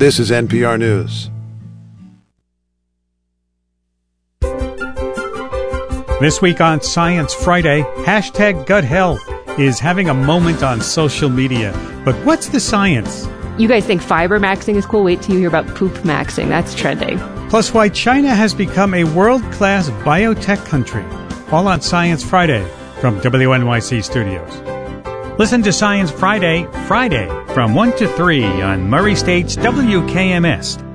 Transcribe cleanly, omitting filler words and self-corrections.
This is NPR News. This week on Science Friday, #GutHealth is having a moment on social media. But what's the science? You guys think fiber maxing is cool? Wait till you hear about poop maxing. That's trending. Plus why China has become a world-class biotech country. All on Science Friday from WNYC Studios. Listen to Science Friday from 1 to 3 on Murray State's WKMS.